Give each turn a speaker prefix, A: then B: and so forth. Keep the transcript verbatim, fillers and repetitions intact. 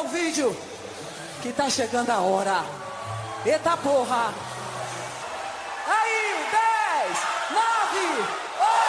A: o vídeo, que tá chegando a hora. Eita porra!